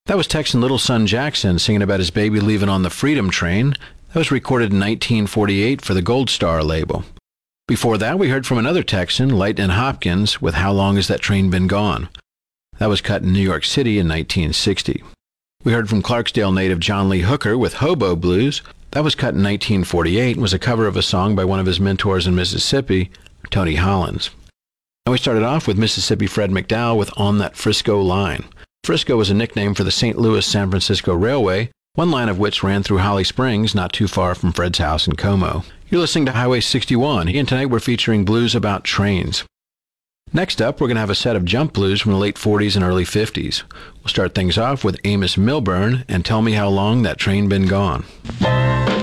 That was Texan Little Son Jackson singing about his baby leaving on the Freedom Train. That was recorded in 1948 for the Gold Star label. Before that, we heard from another Texan, Lightnin' Hopkins, with How Long Has That Train Been Gone? That was cut in New York City in 1960. We heard from Clarksdale native John Lee Hooker with Hobo Blues. That was cut in 1948 and was a cover of a song by one of his mentors in Mississippi, Tony Hollins. And we started off with Mississippi Fred McDowell with On That Frisco Line. Frisco was a nickname for the St. Louis-San Francisco Railway, one line of which ran through Holly Springs, not too far from Fred's house in Como. You're listening to Highway 61, and tonight we're featuring blues about trains. Next up, we're going to have a set of jump blues from the late 40s and early 50s. We'll start things off with Amos Milburn and Tell Me How Long That Train Been Gone.